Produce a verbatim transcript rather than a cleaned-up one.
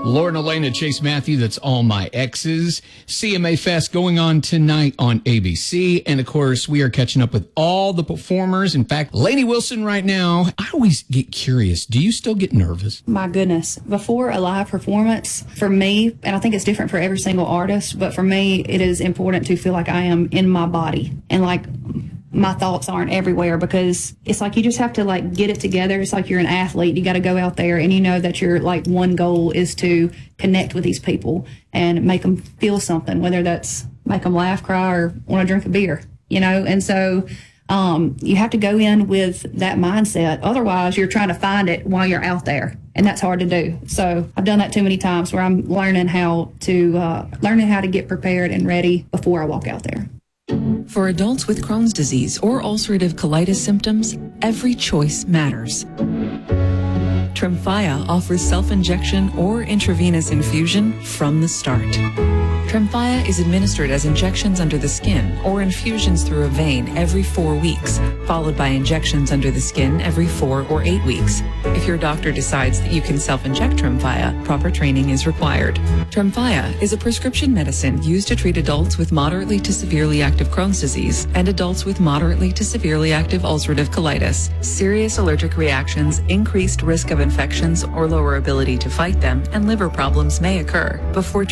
Lauren Elena, Chase Matthew, that's All My Exes. C M A Fest going on tonight on A B C. And, of course, we are catching up with all the performers. In fact, Lainey Wilson right now. I always get curious. Do you still get nervous? My goodness. Before a live performance, for me, and I think it's different for every single artist, but for me, it is important to feel like I am in my body and like my thoughts aren't everywhere, because it's like you just have to like get it together. It's like you're an athlete. You got to go out there and you know that your like one goal is to connect with these people and make them feel something, whether that's make them laugh, cry, or want to drink a beer, you know? And so um, you have to go in with that mindset. Otherwise, you're trying to find it while you're out there. And that's hard to do. So I've done that too many times where I'm learning how to, uh, learning how to get prepared and ready before I walk out there. For adults with Crohn's disease or ulcerative colitis symptoms, every choice matters. Tremfya offers self-injection or intravenous infusion from the start. Tremfya is administered as injections under the skin or infusions through a vein every four weeks, followed by injections under the skin every four or eight weeks. If your doctor decides that you can self-inject Tremfya, proper training is required. Tremfya is a prescription medicine used to treat adults with moderately to severely active Crohn's disease and adults with moderately to severely active ulcerative colitis. Serious allergic reactions, increased risk of infections or lower ability to fight them, and liver problems may occur. Before